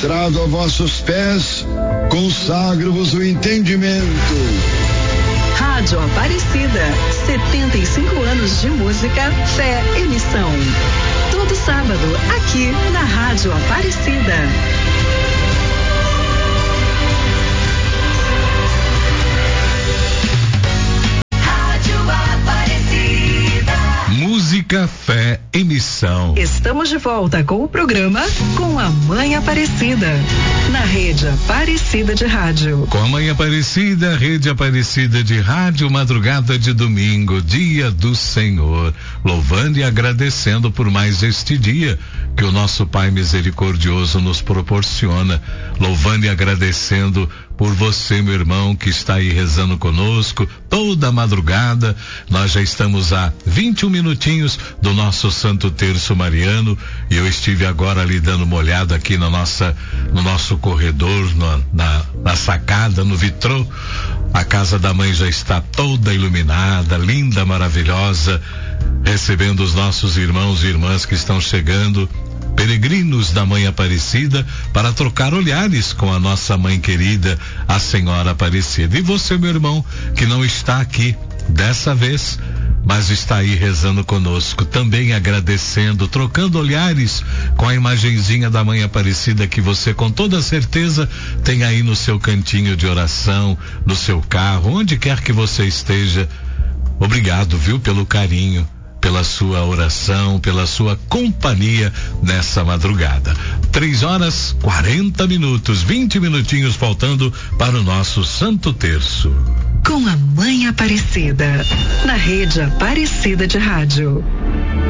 prostrado a vossos pés, consagro-vos o entendimento. Rádio Aparecida, 75 anos de música, fé e missão. Todo sábado, aqui na Rádio Aparecida. Música, fé e missão. Estamos de volta com o programa Com a Mãe Aparecida, na Rede Aparecida de Rádio. Com a Mãe Aparecida, Rede Aparecida de Rádio, madrugada de domingo, dia do Senhor, louvando e agradecendo por mais este dia que o nosso Pai misericordioso nos proporciona, louvando e agradecendo por você, meu irmão, que está aí rezando conosco toda a madrugada. Nós já estamos a 21 minutinhos do nosso Santo Terço Mariano, e eu estive agora ali dando uma olhada aqui no nosso corredor, na sacada, no vitrô. A casa da mãe já está toda iluminada, linda, maravilhosa, recebendo os nossos irmãos e irmãs que estão chegando, peregrinos da Mãe Aparecida, para trocar olhares com a nossa mãe querida, a Senhora Aparecida. E você, meu irmão, que não está aqui dessa vez, mas está aí rezando conosco, também agradecendo, trocando olhares com a imagenzinha da Mãe Aparecida, que você com toda certeza tem aí no seu cantinho de oração, no seu carro, onde quer que você esteja. Obrigado, viu, pelo carinho, pela sua oração, pela sua companhia nessa madrugada. 3h40, 20 minutinhos faltando para o nosso Santo Terço. Com a Mãe Aparecida, na Rede Aparecida de Rádio.